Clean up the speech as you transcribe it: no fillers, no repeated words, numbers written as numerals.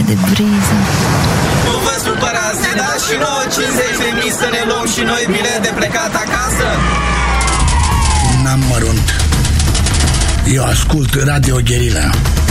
de briză. Nu vă supărați, ne dați și nouă 50.000 să ne luăm și noi bilet de plecat acasă. N-am mărunt. Eu ascult Radio Guerilla.